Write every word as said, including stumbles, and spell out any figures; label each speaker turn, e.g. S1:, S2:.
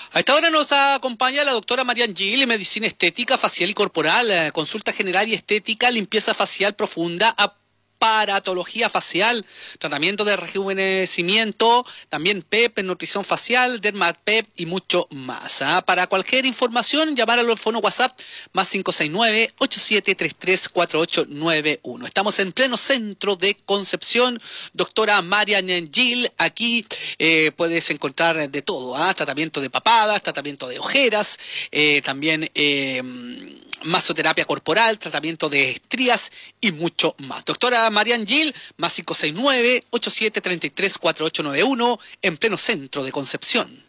S1: A esta hora nos acompaña la doctora Marian Gil, medicina estética, facial y corporal, eh, consulta general y estética, limpieza facial profunda, aparatología facial, tratamiento de rejuvenecimiento, también P E P, nutrición facial, Dermat-P E P y mucho más. ¿ah? Para cualquier información, llamar al teléfono WhatsApp más cinco seis nueve, ocho siete tres tres, cuatro ocho nueve uno. Estamos en pleno centro de Concepción. Doctora Marian Gil, aquí eh, puedes encontrar de todo, ¿ah? Tratamiento de papadas, tratamiento de ojeras, eh, también eh, masoterapia corporal, tratamiento de estrías y mucho más. Doctora Marian Gil, más cinco seis nueve, ocho siete tres tres, cuatro ocho nueve uno, en pleno centro de Concepción.